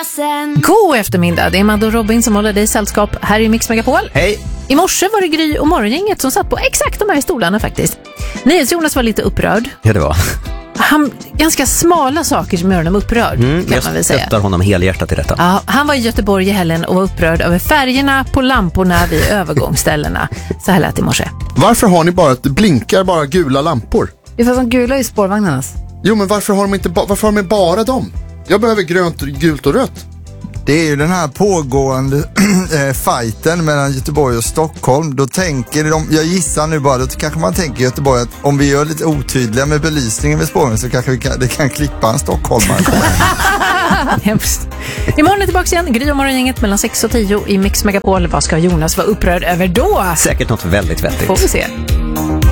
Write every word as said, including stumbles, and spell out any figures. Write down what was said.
sen. God eftermiddag, det är Madde och Robin som håller dig i sällskap här i Mix Megapol. Hej! I morse var det Gry och morgongänget som satt på exakt de här stolarna faktiskt. NyhetsJonas var lite upprörd. Ja, det var. Han, ganska smala saker som gör honom upprörd, Mm, kan jag man väl säga. stöttar honom helhjärtat i detta. Ja, han var i Göteborg i helgen och var upprörd över färgerna på lamporna vid övergångsställena. Så här lät det i morse. Varför har ni bara att det blinkar bara gula lampor? Det är för att de gula i spårvagnarnas. Jo, men varför har de inte ba- varför har de bara dem? Jag behöver grönt, gult och rött. Det är ju den här pågående fighten mellan Göteborg och Stockholm. Då tänker de, jag gissar nu bara, då kanske man tänker i Göteborg att om vi gör lite otydliga med belysningen vid spåren så kanske vi kan, det kan klippa en stockholmare. Hemskt. Imorgon är tillbaka igen, Gry och morgongänget mellan sex och tio i Mix Megapol. Vad ska Jonas vara upprörd över då? Säkert något väldigt vettigt. Får vi se.